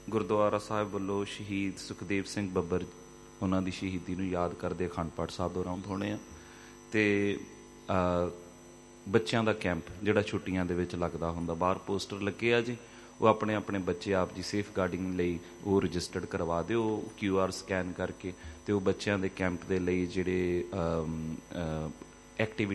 ਗੁਰਦੁਆਰਾ ਸਾਹਿਬ ਵੱਲੋਂ ਸ਼ਹੀਦ ਸੁਖਦੇਵ ਸਿੰਘ ਬੱਬਰ ਉਹਨਾਂ ਦੀ ਸ਼ਹੀਦੀ ਨੂੰ ਯਾਦ ਕਰਦੇ ਅਖੰਡ ਪਾਠ ਸਾਹਿਬ ਦੌਰਾਨ ਹੋਣੇ ਆ। ਅਤੇ ਬੱਚਿਆਂ ਦਾ ਕੈਂਪ ਜਿਹੜਾ ਛੁੱਟੀਆਂ ਦੇ ਵਿੱਚ ਲੱਗਦਾ ਹੁੰਦਾ, ਬਾਹਰ ਪੋਸਟਰ ਲੱਗੇ ਆ ਜੀ, ਉਹ ਆਪਣੇ ਆਪਣੇ ਬੱਚੇ ਆਪ ਜੀ ਸੇਫ ਗਾਰਡਿੰਗ ਲਈ ਉਹ ਰਜਿਸਟਰਡ ਕਰਵਾ ਦਿਓ QR ਸਕੈਨ ਕਰਕੇ, ਅਤੇ ਉਹ ਬੱਚਿਆਂ ਦੇ ਕੈਂਪ ਦੇ ਲਈ ਜਿਹੜੇ ਐਕਟੀਵਿਟੀ